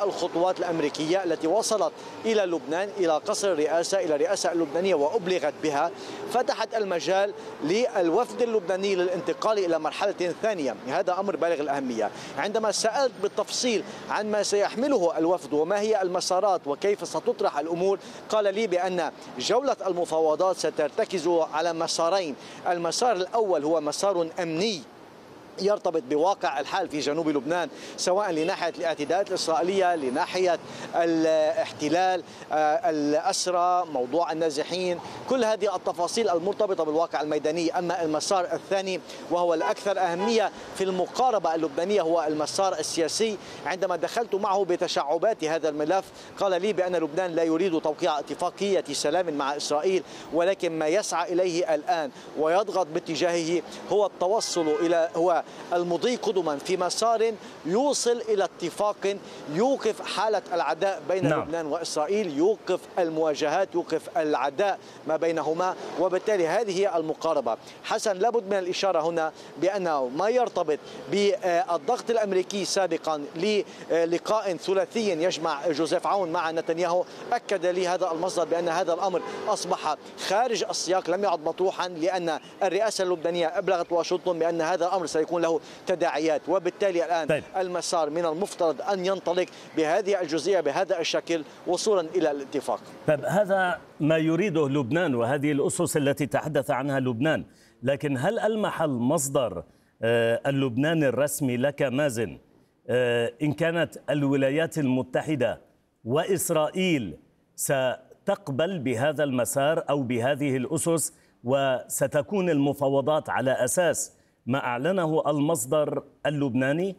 هذه الخطوات الأمريكية التي وصلت إلى لبنان، إلى قصر الرئاسة، إلى الرئاسة اللبنانية وأبلغت بها، فتحت المجال للوفد اللبناني للانتقال إلى مرحلة ثانية. هذا أمر بالغ الأهمية. عندما سألت بالتفصيل عن ما سيحمله الوفد وما هي المسارات وكيف ستطرح الأمور، قال لي بأن جولة المفاوضات سترتكز على مسارين. المسار الأول هو مسار أمني يرتبط بواقع الحال في جنوب لبنان، سواء لناحية الاعتداءات الإسرائيلية، لناحية الاحتلال، الأسرى، موضوع النازحين، كل هذه التفاصيل المرتبطة بالواقع الميداني. أما المسار الثاني وهو الأكثر أهمية في المقاربة اللبنانية هو المسار السياسي. عندما دخلت معه بتشعبات هذا الملف قال لي بأن لبنان لا يريد توقيع اتفاقية سلام مع إسرائيل، ولكن ما يسعى إليه الآن ويضغط باتجاهه هو التوصل إلى المضي قدما في مسار يوصل إلى اتفاق يوقف حالة العداء بين لبنان وإسرائيل، يوقف المواجهات، يوقف العداء ما بينهما، وبالتالي هذه هي المقاربة. حسن، لابد من الإشارة هنا بأنه ما يرتبط بالضغط الأمريكي سابقا للقاء ثلاثي يجمع جوزيف عون مع نتنياهو، أكد لي هذا المصدر بأن هذا الأمر أصبح خارج السياق، لم يعد مطروحا، لأن الرئاسة اللبنانية أبلغت واشنطن بأن هذا الأمر سيكون له تداعيات، وبالتالي الآن المسار من المفترض أن ينطلق بهذه الجزئية بهذا الشكل وصولا إلى الاتفاق. هذا ما يريده لبنان وهذه الأسس التي تحدث عنها لبنان، لكن هل ألمح المصدر اللبناني الرسمي لك مازن إن كانت الولايات المتحدة وإسرائيل ستقبل بهذا المسار أو بهذه الأسس، وستكون المفاوضات على أساس ما أعلنه المصدر اللبناني؟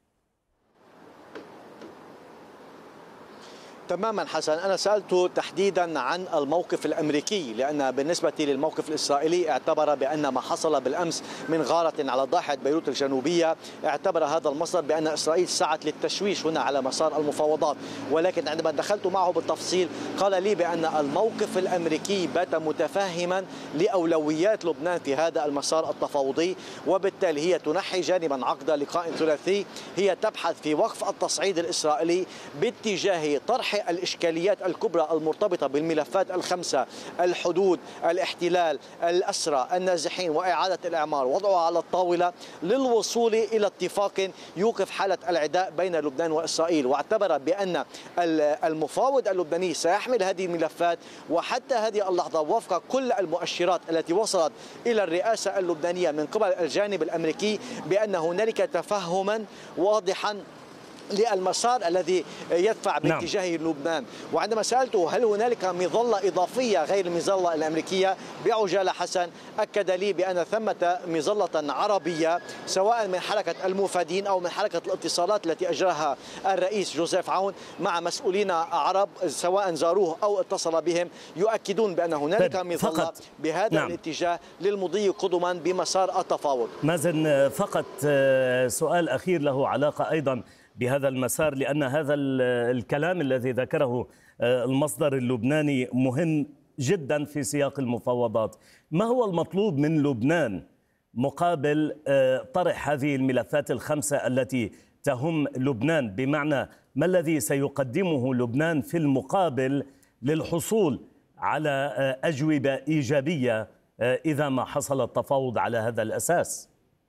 تماما حسن، أنا سألته تحديدا عن الموقف الأمريكي، لأن بالنسبة للموقف الإسرائيلي اعتبر بأن ما حصل بالأمس من غارة على ضاحية بيروت الجنوبية، اعتبر هذا المصدر بأن إسرائيل سعت للتشويش هنا على مسار المفاوضات، ولكن عندما دخلت معه بالتفصيل قال لي بأن الموقف الأمريكي بات متفهما لأولويات لبنان في هذا المسار التفاوضي، وبالتالي هي تنحي جانبا عقد لقاء ثلاثي، هي تبحث في وقف التصعيد الإسرائيلي باتجاه طرح الإشكاليات الكبرى المرتبطة بالملفات الخمسة: الحدود، الاحتلال، الأسرى، النازحين، وإعادة الإعمار، وضعها على الطاولة للوصول إلى اتفاق يوقف حالة العداء بين لبنان وإسرائيل. واعتبر بأن المفاوض اللبناني سيحمل هذه الملفات، وحتى هذه اللحظة وفق كل المؤشرات التي وصلت إلى الرئاسة اللبنانية من قبل الجانب الأمريكي بأن هنالك تفهما واضحا للمسار الذي يدفع باتجاه لبنان. وعندما سألته هل هنالك مظلة إضافية غير المظلة الأمريكية، بعجالة حسن أكد لي بأن ثمة مظلة عربية سواء من حركة الموفدين أو من حركة الاتصالات التي أجراها الرئيس جوزيف عون مع مسؤولين عرب سواء زاروه أو اتصل بهم، يؤكدون بأن هنالك مظلة بهذا الاتجاه للمضي قدما بمسار التفاوض. مازن، فقط سؤال أخير له علاقة أيضا بهذا المسار، لأن هذا الكلام الذي ذكره المصدر اللبناني مهم جدا في سياق المفاوضات. ما هو المطلوب من لبنان مقابل طرح هذه الملفات الخمسة التي تهم لبنان؟ بمعنى ما الذي سيقدمه لبنان في المقابل للحصول على أجوبة إيجابية إذا ما حصل التفاوض على هذا الأساس؟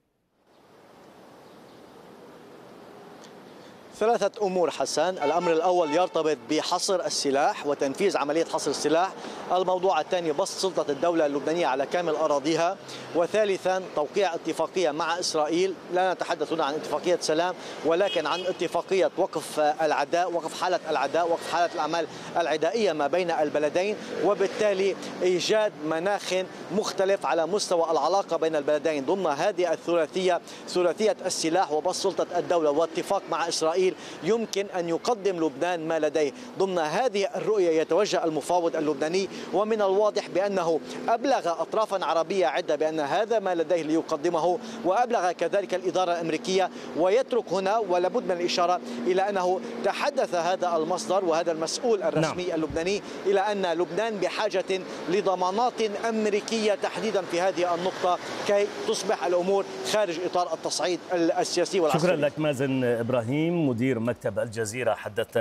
ثلاثة أمور حسن. الأمر الأول يرتبط بحصر السلاح وتنفيذ عملية حصر السلاح. الموضوع الثاني بسط سلطة الدولة اللبنانية على كامل أراضيها. وثالثا توقيع اتفاقية مع إسرائيل، لا نتحدث هنا عن اتفاقية سلام ولكن عن اتفاقية وقف العداء، وقف حالة العداء، وقف حالة الأعمال العدائية ما بين البلدين، وبالتالي إيجاد مناخ مختلف على مستوى العلاقة بين البلدين ضمن هذه الثلاثية، ثلاثية السلاح وبسط سلطة الدولة واتفاق مع إسرائيل. يمكن أن يقدم لبنان ما لديه. ضمن هذه الرؤية يتوجه المفاوض اللبناني، ومن الواضح بأنه أبلغ أطرافا عربية عدة بأن هذا ما لديه ليقدمه، وأبلغ كذلك الإدارة الأمريكية. ويترك هنا ولابد من الإشارة إلى أنه تحدث هذا المصدر وهذا المسؤول الرسمي اللبناني إلى أن لبنان بحاجة لضمانات أمريكية تحديدا في هذه النقطة كي تصبح الأمور خارج إطار التصعيد السياسي والعسكري. شكرا لك مازن إبراهيم، مدير مكتب الجزيرة، حدثت